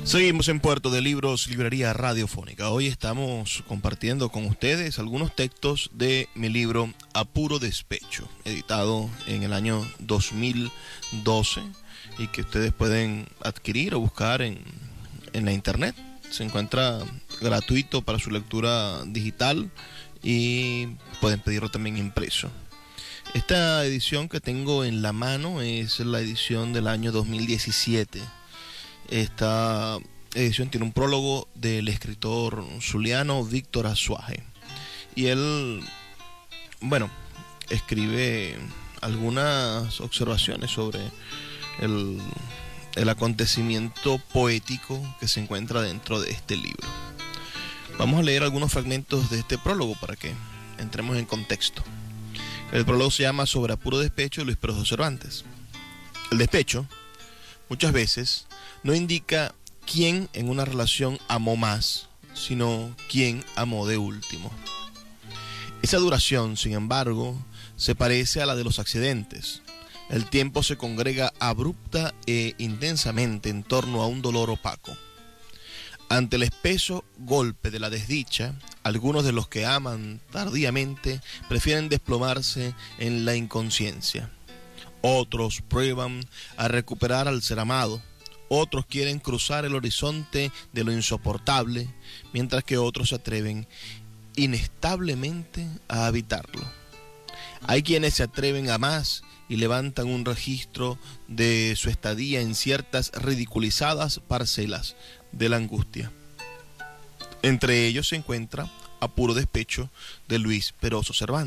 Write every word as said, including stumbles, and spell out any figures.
Seguimos en Puerto de Libros, Librería Radiofónica. Hoy estamos compartiendo con ustedes algunos textos de mi libro A Puro Despecho, editado en el año dos mil doce y que ustedes pueden adquirir o buscar en, en la internet. Se encuentra gratuito para su lectura digital y pueden pedirlo también impreso. Esta edición que tengo en la mano es la edición del año dos mil diecisiete. Esta edición tiene un prólogo del escritor zuliano Víctor Azuaje. Y él, bueno, escribe algunas observaciones sobre el, el acontecimiento poético que se encuentra dentro de este libro. Vamos a leer algunos fragmentos de este prólogo para que entremos en contexto. El prólogo se llama Sobre a Puro Despecho de Luis Peroso Cervantes. El despecho, muchas veces, no indica quién en una relación amó más, sino quién amó de último. Esa duración, sin embargo, se parece a la de los accidentes. El tiempo se congrega abrupta e intensamente en torno a un dolor opaco. Ante el espeso golpe de la desdicha, algunos de los que aman tardíamente prefieren desplomarse en la inconsciencia. Otros prueban a recuperar al ser amado. Otros quieren cruzar el horizonte de lo insoportable, mientras que otros se atreven inestablemente a habitarlo. Hay quienes se atreven a más y levantan un registro de su estadía en ciertas ridiculizadas parcelas de la angustia. Entre ellos se encuentra A Puro Despecho de Luis Peroso Cervantes.